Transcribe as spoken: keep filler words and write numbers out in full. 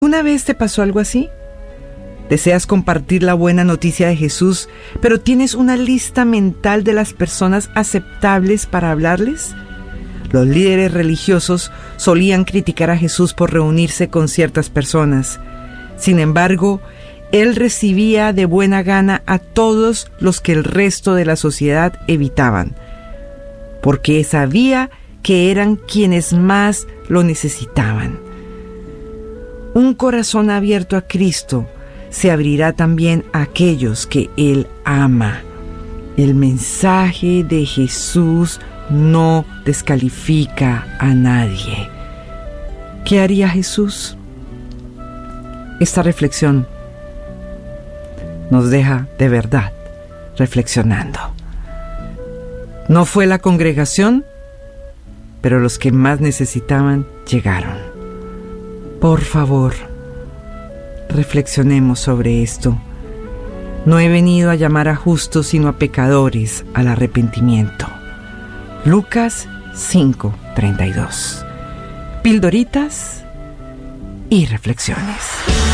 ¿Una vez te pasó algo así? ¿Deseas compartir la buena noticia de Jesús, pero tienes una lista mental de las personas aceptables para hablarles? Los líderes religiosos solían criticar a Jesús por reunirse con ciertas personas. Sin embargo, Él recibía de buena gana a todos los que el resto de la sociedad evitaban, porque sabía que eran quienes más lo necesitaban. Un corazón abierto a Cristo se abrirá también a aquellos que Él ama. El mensaje de Jesús no descalifica a nadie. ¿Qué haría Jesús? Esta reflexión nos deja de verdad reflexionando. No fue la congregación, pero los que más necesitaban llegaron. Por favor, reflexionemos sobre esto. No he venido a llamar a justos, sino a pecadores al arrepentimiento. Lucas cinco treinta y dos. Pildoritas y reflexiones.